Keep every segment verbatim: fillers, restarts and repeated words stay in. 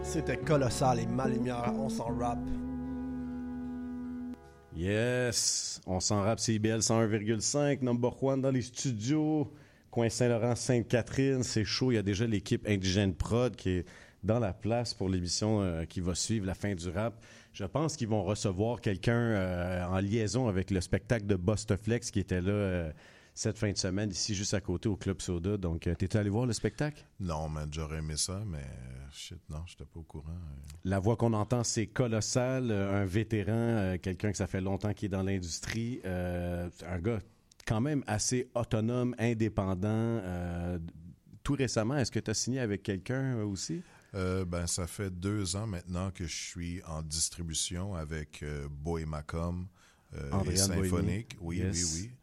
C'était colossal et ma lumière, on s'en rappe. Yes, on s'en rappe C I B L cent un virgule cinq, number one dans les studios, coin Saint-Laurent, Sainte-Catherine, c'est chaud, il y a déjà l'équipe Indigène Prod qui est dans la place pour l'émission euh, qui va suivre la fin du rap. Je pense qu'ils vont recevoir quelqu'un euh, en liaison avec le spectacle de Bustaflex qui était là euh, cette fin de semaine ici juste à côté au Club Soda. Donc, euh, t'es allé voir le spectacle? Non, man, j'aurais aimé ça, mais euh, shit, non, j'étais pas au courant. Euh. La voix qu'on entend, c'est colossal, euh, un vétéran, euh, quelqu'un que ça fait longtemps qui est dans l'industrie, euh, un gars quand même assez autonome, indépendant. Euh, tout récemment, est-ce que tu as signé avec quelqu'un euh, aussi? Euh, ben, ça fait deux ans maintenant que je suis en distribution avec euh, Bohémacom euh, et Symphonique. Oui, yes. oui, oui.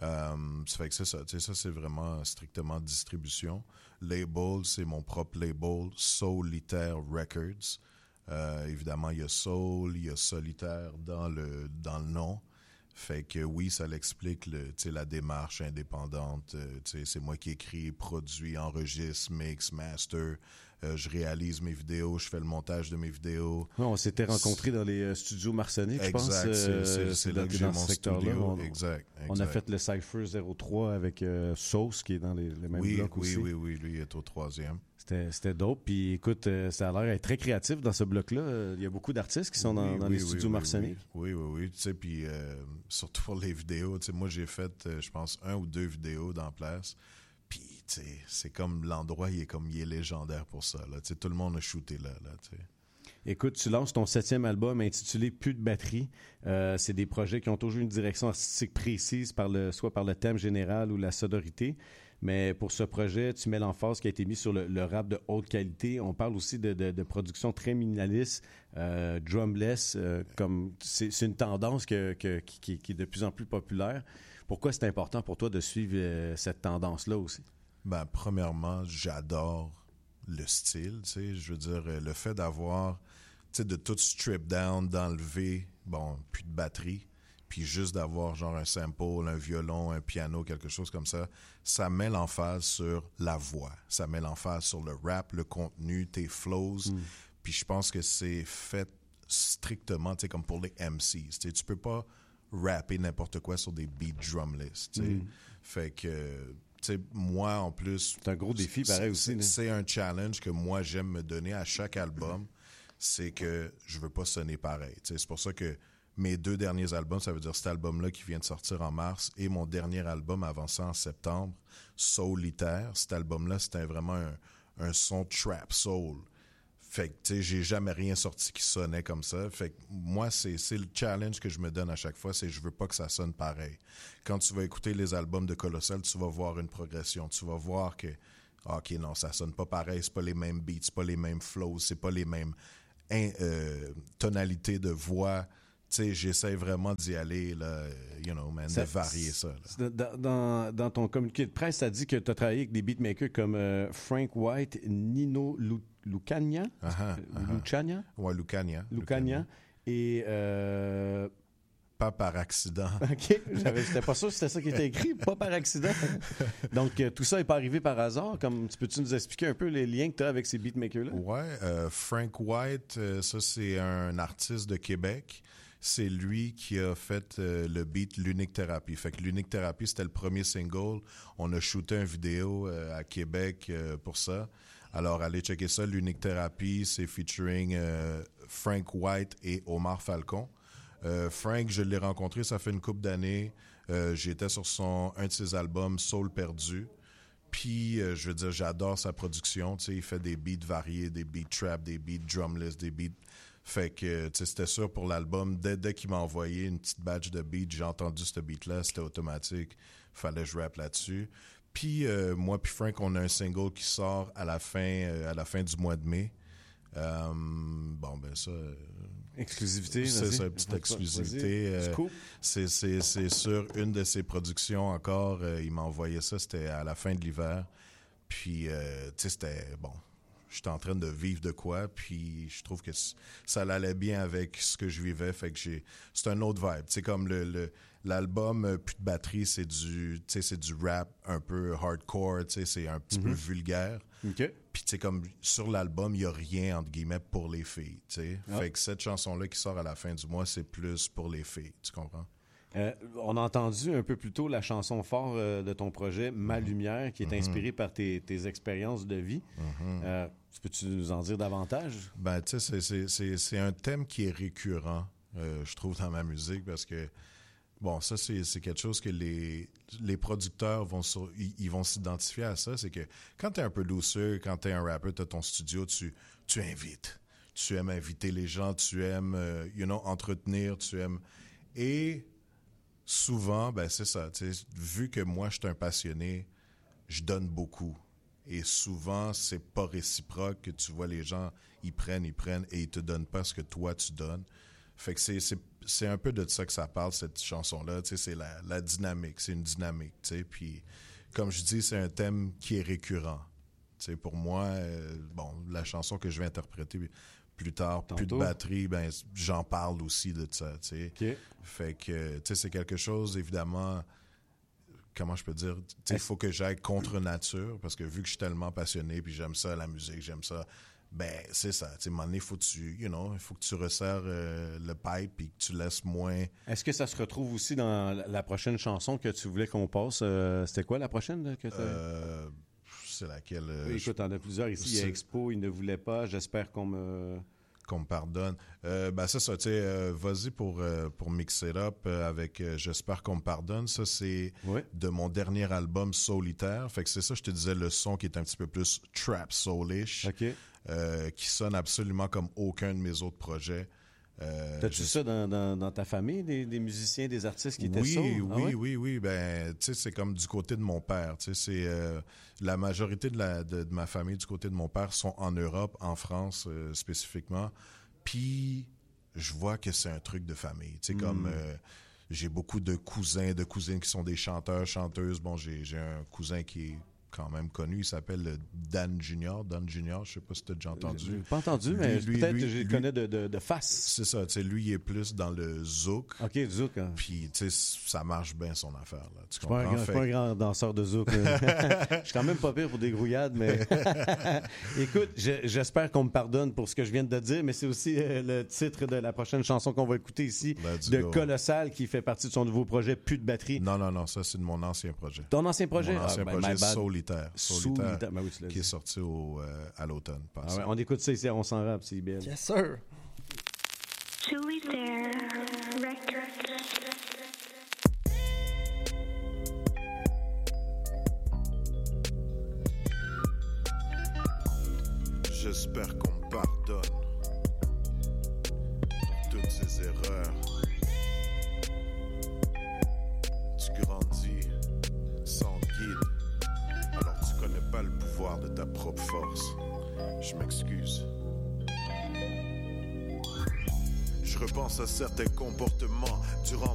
Um, ça fait que c'est ça. Tu sais, ça, c'est vraiment strictement distribution. Label, c'est mon propre label, Solitaire Records. Euh, évidemment, il y a Soul, il y a Solitaire dans le, dans le nom. Fait que oui, ça l'explique le, tu sais, la démarche indépendante. Euh, tu sais, c'est moi qui écris, produis, enregistre, mix, master. Euh, je réalise mes vidéos, je fais le montage de mes vidéos. Non, on s'était rencontrés dans les euh, studios Marsonic, je pense. Exact, c'est, c'est, c'est là que j'ai mon studio. On, exact, exact. On a fait le Cypher zéro trois avec euh, Sauce, qui est dans les, les mêmes oui, blocs oui, aussi. Oui, oui, oui, lui il est au troisième. C'était, c'était dope. Puis écoute, euh, ça a l'air d'être très créatif dans ce bloc-là. Il y a beaucoup d'artistes qui sont dans, oui, dans oui, les studios oui, Marsonic. Oui, oui, oui. oui. Tu sais, puis euh, surtout pour les vidéos, tu sais, moi j'ai fait, euh, je pense, un ou deux vidéos dans place. Puis, tu sais, c'est comme l'endroit, il est comme, il est légendaire pour ça, là. Tu sais, tout le monde a shooté là, là, tu sais. Écoute, tu lances ton septième album intitulé Plus de batterie. Euh, c'est des projets qui ont toujours une direction artistique précise, par le, soit par le thème général ou la sonorité. Mais pour ce projet, tu mets l'emphase qui a été mise sur le, le rap de haute qualité. On parle aussi de, de, de production très minimaliste, euh, drumless. Euh, comme c'est, c'est une tendance que, que, qui, qui est de plus en plus populaire. Pourquoi c'est important pour toi de suivre euh, cette tendance-là aussi? Ben, premièrement, j'adore le style, tu sais. Je veux dire, le fait d'avoir, tu sais, de tout strip down, d'enlever, bon, plus de batterie, puis juste d'avoir genre un sample, un violon, un piano, quelque chose comme ça, ça met l'emphase sur la voix. Ça met l'emphase sur le rap, le contenu, tes flows. Mm. Puis je pense que c'est fait strictement, tu sais, comme pour les M Cs. Tu sais, tu peux pas rapper n'importe quoi sur des beats drumless, tu sais. Mm. Fait que, tu sais, moi, en plus... C'est un gros défi, pareil aussi. C'est, c'est un challenge que moi, j'aime me donner à chaque album. C'est que je veux pas sonner pareil. Tu sais, c'est pour ça que mes deux derniers albums, ça veut dire cet album-là qui vient de sortir en mars et mon dernier album avant ça en septembre, Solitaire. Cet album-là, c'était vraiment un, un son trap soul. Fait que, tu sais, j'ai jamais rien sorti qui sonnait comme ça. Fait que moi, c'est, c'est le challenge que je me donne à chaque fois, c'est que je veux pas que ça sonne pareil. Quand tu vas écouter les albums de Colossal, tu vas voir une progression. Tu vas voir que, OK, non, ça sonne pas pareil, c'est pas les mêmes beats, c'est pas les mêmes flows, c'est pas les mêmes in, euh, tonalités de voix. Tu sais, j'essaie vraiment d'y aller, là, you know, man, ça, de varier ça. Là. Dans, dans, dans ton communiqué de presse, ça dit que tu as travaillé avec des beatmakers comme euh, Frank White, Nino Lu, Lucania. Uh-huh, uh-huh. Lucania? Ouais, Lucania. Lucania. Et... Euh... Pas par accident. OK. J'avais, j'étais pas sûr que c'était ça qui était écrit. Pas par accident. Donc, euh, tout ça n'est pas arrivé par hasard. Comme, tu peux-tu nous expliquer un peu les liens que tu as avec ces beatmakers-là? Ouais. Euh, Frank White, euh, ça, c'est un artiste de Québec. C'est lui qui a fait euh, le beat L'Unique Thérapie. Fait que L'Unique Thérapie, c'était le premier single. On a shooté une vidéo euh, à Québec euh, pour ça. Alors, allez checker ça. L'Unique Thérapie, c'est featuring euh, Frank White et Omar Falcon. Euh, Frank, je l'ai rencontré, ça fait une couple d'années. Euh, j'étais sur son un de ses albums, Soul Perdu. Puis, euh, je veux dire, j'adore sa production. Tu sais, il fait des beats variés, des beats trap, des beats drumless, des beats... Fait que, tu sais, c'était sûr pour l'album. Dès, dès qu'il m'a envoyé une petite batch de beats, j'ai entendu ce beat-là, c'était automatique. Fallait que je rappe là-dessus. Puis, euh, moi puis Frank, on a un single qui sort à la fin, euh, à la fin du mois de mai. Euh, bon, ben ça... Euh, exclusivité, c'est vas-y. ça, une petite exclusivité. Euh, cool. c'est, c'est, c'est sur une de ses productions encore. Euh, il m'a envoyé ça, c'était à la fin de l'hiver. Puis, euh, tu sais, c'était... Bon, j'étais en train de vivre de quoi, puis je trouve que ça allait bien avec ce que je vivais, fait que j'ai... C'est un autre vibe. C'est comme le, le, l'album euh, Plus de batterie, c'est du, c'est du rap un peu hardcore, c'est un petit mm-hmm. peu vulgaire. Okay. Puis tu sais, comme sur l'album, il n'y a rien, entre guillemets, pour les filles, tu sais. Ah. Fait que cette chanson-là qui sort à la fin du mois, c'est plus pour les filles, tu comprends? Euh, on a entendu un peu plus tôt la chanson phare euh, de ton projet, Ma Lumière, qui est mm-hmm. inspirée par tes, tes expériences de vie. Mm-hmm. Euh, peux-tu nous en dire davantage? Ben, tu sais, c'est, c'est, c'est, c'est un thème qui est récurrent, euh, je trouve, dans ma musique, parce que, bon, ça, c'est, c'est quelque chose que les, les producteurs vont, sur, ils, ils vont s'identifier à ça. C'est que quand tu es un producer, quand tu es un rapper, tu as ton studio, tu, tu invites. Tu aimes inviter les gens, tu aimes, euh, you know, entretenir, tu aimes... Et... Souvent, ben c'est ça. Vu que moi, je suis un passionné, je donne beaucoup. Et souvent, c'est pas réciproque que tu vois les gens, ils prennent, ils prennent et ils te donnent pas ce que toi, tu donnes. Fait que c'est, c'est, c'est un peu de ça que ça parle, cette chanson-là. C'est la, la dynamique. C'est une dynamique. T'sais. Puis, comme je dis, c'est un thème qui est récurrent. T'sais, pour moi, euh, bon, la chanson que je vais interpréter... Plus tard, Tantôt. Plus de batterie, ben j'en parle aussi de ça, tu sais. Okay. Fait que, tu sais, c'est quelque chose, évidemment, comment je peux dire, tu sais, il faut que j'aille contre nature, parce que vu que je suis tellement passionné, puis j'aime ça, la musique, j'aime ça, ben c'est ça, tu sais, à un moment donné, il faut que tu, you know, il faut que tu resserres euh, le pipe, puis que tu laisses moins... Est-ce que ça se retrouve aussi dans la prochaine chanson que tu voulais qu'on passe? Euh, c'était quoi, la prochaine? Là, que euh... C'est laquelle... Euh, oui, écoute, il y en a plusieurs ici. Il y a Expo, il ne voulait pas. J'espère qu'on me... Qu'on me pardonne. Euh, ben c'est ça, tu sais, euh, vas-y pour, euh, pour Mix It Up euh, avec euh, J'espère qu'on me pardonne. Ça, c'est oui. de mon dernier album Solitaire. Fait que c'est ça, je te disais, le son qui est un petit peu plus trap soulish, okay. euh, qui sonne absolument comme aucun de mes autres projets. Euh, T'as-tu je... ça dans, dans, dans ta famille, des, des musiciens, des artistes qui étaient oui, sourds? Oui, ah ouais? oui, oui. Ben, tu sais, c'est comme du côté de mon père. Tu sais, c'est euh, la majorité de, la, de, de ma famille du côté de mon père sont en Europe, en France euh, spécifiquement. Puis, je vois que c'est un truc de famille. Tu sais, mm. comme euh, j'ai beaucoup de cousins, de cousines qui sont des chanteurs, chanteuses. Bon, j'ai, j'ai un cousin qui est quand même connu, il s'appelle Dan Junior. Dan Junior, je sais pas si tu as déjà entendu. Je n'ai pas entendu, lui, mais lui, peut-être lui, que je le connais de, de, de face. C'est ça, tu sais, lui, il est plus dans le zouk. OK, zouk. Hein. Puis, tu sais, ça marche bien son affaire, là. Tu je ne suis, suis pas un grand danseur de zouk. Je suis quand même pas pire pour des grouillades, mais... Écoute, je, j'espère qu'on me pardonne pour ce que je viens de dire, mais c'est aussi euh, le titre de la prochaine chanson qu'on va écouter ici, Let's de go. Colossal, qui fait partie de son nouveau projet Plus de batterie. Non, non, non, ça, c'est de mon ancien projet. Ton ancien projet? Mon ancien ah, projet, ben, Solitaire. Solitaire, Solitaire. Ben oui, tu l'as qui dit. est sorti au, euh, à l'automne passé. Ah ouais, on écoute ça ici, on s'en rappe, c'est bien. Yes, sir. Solitaire Records. J'espère qu'on me pardonne pour toutes ces erreurs. Tu grandis sans guide, alors tu connais pas le pouvoir de ta propre force. Je m'excuse. Je repense à certains comportements durant